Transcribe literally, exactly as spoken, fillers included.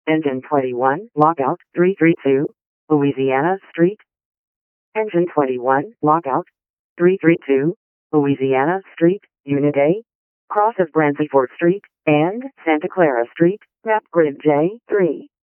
Engine twenty-one, lockout, three three two, Louisiana Street. Engine twenty-one, lockout, three three two, Louisiana Street, Unit A, cross of Bransford Street and Santa Clara Street, map grid J three.